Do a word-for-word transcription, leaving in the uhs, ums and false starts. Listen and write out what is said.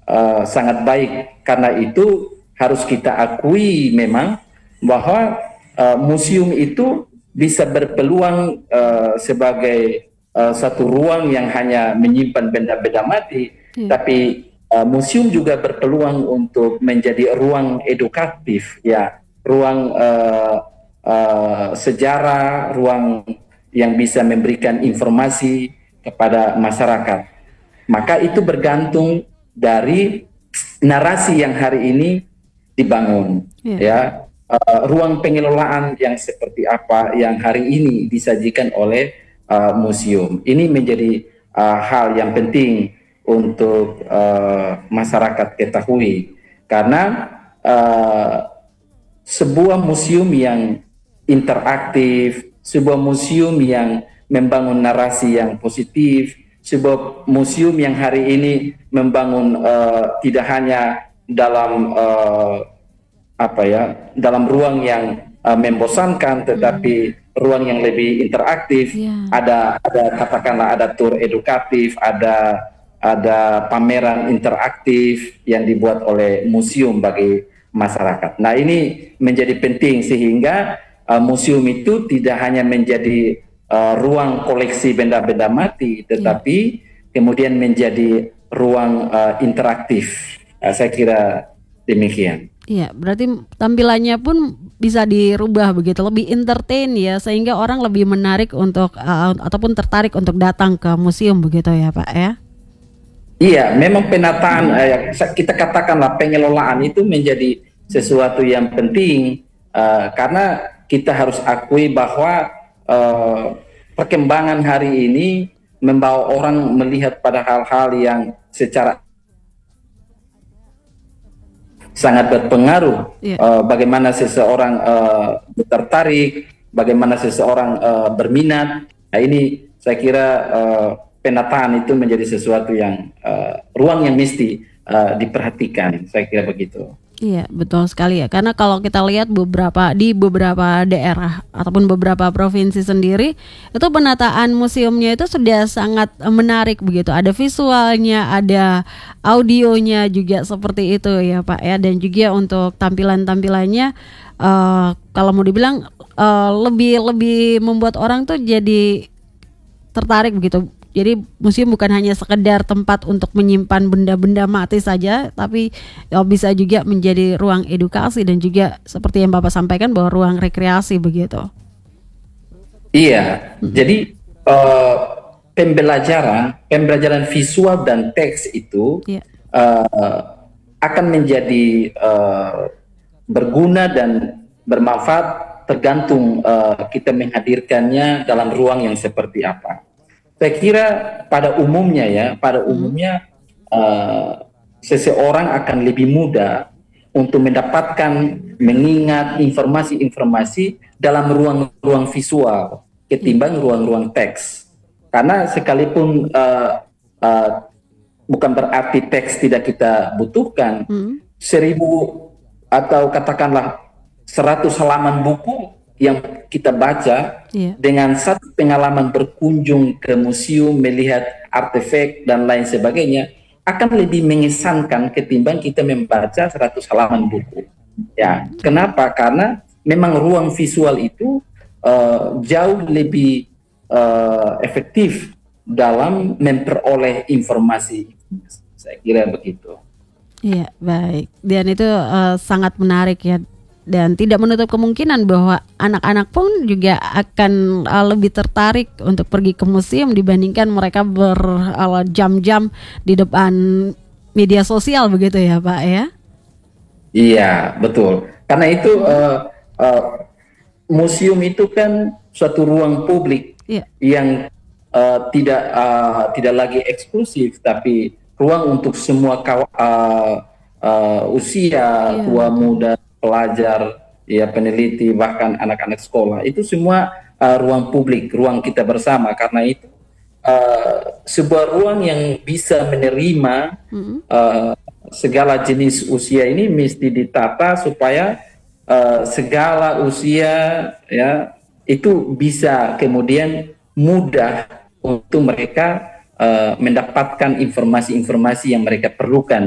uh, sangat baik. Karena itu harus kita akui memang bahwa uh, museum itu bisa berpeluang uh, sebagai uh, satu ruang yang hanya menyimpan benda-benda mati, Iya. tapi uh, museum juga berpeluang untuk menjadi ruang edukatif, ya, ruang uh, uh, sejarah, ruang yang bisa memberikan informasi kepada masyarakat. Maka itu bergantung dari narasi yang hari ini dibangun, Iya. ya. Uh, ruang pengelolaan yang seperti apa yang hari ini disajikan oleh uh, museum ini menjadi uh, hal yang penting untuk uh, masyarakat ketahui, karena uh, sebuah museum yang interaktif, sebuah museum yang membangun narasi yang positif, sebuah museum yang hari ini membangun uh, tidak hanya dalam uh, apa ya, dalam ruang yang uh, membosankan, tetapi ruang yang lebih interaktif. Iya. Ada, ada katakanlah ada tour edukatif, ada ada pameran interaktif yang dibuat oleh museum bagi masyarakat. Nah, ini menjadi penting sehingga uh, museum itu tidak hanya menjadi uh, ruang koleksi benda-benda mati, Iya. tetapi kemudian menjadi ruang uh, interaktif. Uh, saya kira demikian. Iya, berarti tampilannya pun bisa dirubah begitu, lebih entertain ya, sehingga orang lebih menarik untuk uh, ataupun tertarik untuk datang ke museum begitu ya, Pak ya. Iya, memang penataan, eh, kita katakanlah pengelolaan itu menjadi sesuatu yang penting, eh, karena kita harus akui bahwa eh, perkembangan hari ini membawa orang melihat pada hal-hal yang secara sangat berpengaruh. Iya. Uh, bagaimana seseorang uh, tertarik, bagaimana seseorang uh, berminat. Nah, ini saya kira uh, penataan itu menjadi sesuatu yang uh, ruang yang mesti uh, diperhatikan. Saya kira begitu. Iya, betul sekali ya. Karena kalau kita lihat beberapa di beberapa daerah ataupun beberapa provinsi sendiri, itu penataan museumnya itu sudah sangat menarik begitu. Ada visualnya, ada audionya juga seperti itu ya, Pak ya. Dan juga untuk tampilan-tampilannya, uh, kalau mau dibilang uh, lebih lebih membuat orang tuh jadi tertarik begitu. Jadi museum bukan hanya sekedar tempat untuk menyimpan benda-benda mati saja, tapi ya, bisa juga menjadi ruang edukasi dan juga seperti yang Bapak sampaikan bahwa ruang rekreasi begitu. Iya, Mm-mm. jadi uh, pembelajaran, pembelajaran visual dan teks itu Iya. uh, akan menjadi uh, berguna dan bermanfaat tergantung uh, kita menghadirkannya dalam ruang yang seperti apa. Saya kira pada umumnya ya, pada umumnya uh, seseorang akan lebih mudah untuk mendapatkan, mengingat informasi-informasi dalam ruang-ruang visual ketimbang ruang-ruang teks. Karena sekalipun uh, uh, bukan berarti teks tidak kita butuhkan, Mm. seribu atau katakanlah seratus halaman buku yang kita baca, Iya. dengan satu pengalaman berkunjung ke museum, melihat artefak dan lain sebagainya, akan lebih mengesankan ketimbang kita membaca seratus halaman buku. Ya, kenapa? Karena memang ruang visual itu uh, jauh lebih uh, efektif dalam memperoleh informasi. Saya kira begitu. Iya, baik. Dan itu uh, sangat menarik ya. Dan tidak menutup kemungkinan bahwa anak-anak pun juga akan uh, lebih tertarik untuk pergi ke museum dibandingkan mereka berjam-jam di depan media sosial begitu ya, Pak ya? Iya, betul. Karena itu uh, uh, museum itu kan suatu ruang publik Iya. yang uh, tidak uh, tidak lagi eksklusif, tapi ruang untuk semua kaw- uh, uh, usia, Iya, tua, betul. muda, pelajar, ya peneliti, bahkan anak-anak sekolah. Itu semua uh, ruang publik, ruang kita bersama. Karena itu uh, sebuah ruang yang bisa menerima Mm-mm. uh, segala jenis usia ini mesti ditata supaya uh, segala usia ya itu bisa kemudian mudah untuk mereka uh, mendapatkan informasi-informasi yang mereka perlukan